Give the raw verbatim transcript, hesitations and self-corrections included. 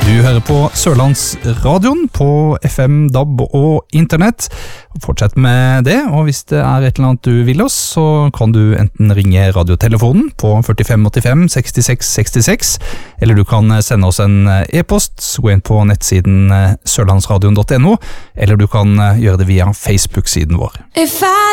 Du hører på Sørlandsradioen på F M, D A B og internett. Fortsett med det, og hvis det er et eller annet du vil oss, så kan du enten ringe radiotelefonen på førtifem åttifem sekstiseks sekstiseks, eller du kan sende oss en e-post, gå inn på nettsiden sørlandsradion punktum no, eller du kan gjøre det via Facebook-siden vår. If I